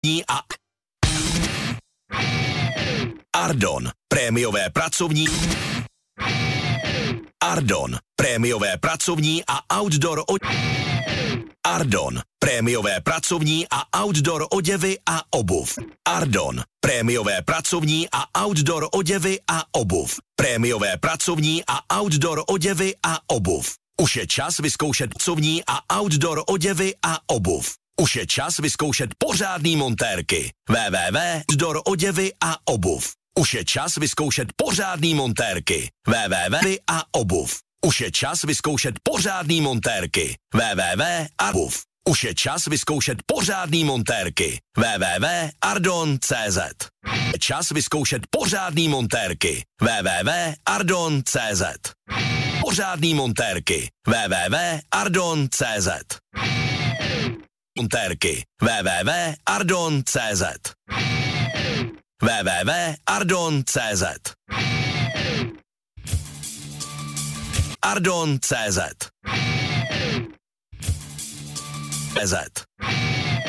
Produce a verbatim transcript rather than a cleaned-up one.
a Ardon, prémiové pracovní Ardon, prémiové pracovní a outdoor o... Ardon, prémiové pracovní a outdoor oděvy a obuv. Ardon, prémiové pracovní a outdoor oděvy a obuv. Prémiové pracovní a outdoor oděvy a obuv. Už je čas vyzkoušet pracovní a outdoor oděvy a obuv. Už je čas vyzkoušet pořádný montérky. w w w tečka outdoor oděvy a obuv. Už je čas vyzkoušet pořádný montérky. w w w tečka a obuv. Už je čas vyzkoušet pořádný montérky. w w w tečka obuv. Už je čas vyzkoušet pořádný montérky. w w w tečka ardon tečka cé zet. Je čas vyzkoušet pořádný montérky. w w w tečka ardon tečka cé zet. Pořádný montérky. w w w tečka ardon tečka cé zet. Montérky. w w w tečka ardon tečka cé zet. w w w tečka ardon tečka cé zet. ardon tečka cé zet. cé zet.